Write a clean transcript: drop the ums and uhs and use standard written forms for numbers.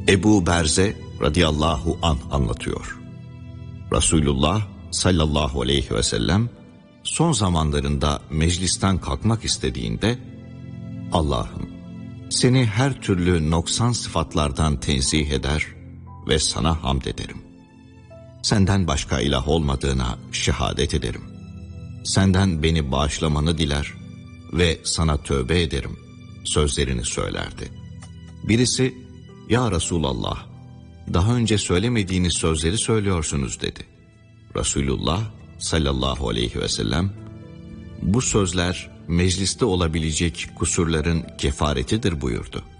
Ebu Berze radıyallahu anh anlatıyor. Resulullah sallallahu aleyhi ve sellem son zamanlarında meclisten kalkmak istediğinde, Allah'ım seni her türlü noksan sıfatlardan tenzih eder ve sana hamd ederim. Senden başka ilah olmadığına şehadet ederim. Senden beni bağışlamanı diler ve sana tövbe ederim sözlerini söylerdi. Birisi, ya Resulallah, daha önce söylemediğiniz sözleri söylüyorsunuz dedi. Resulullah sallallahu aleyhi ve sellem, bu sözler mecliste olabilecek kusurların kefaretidir buyurdu.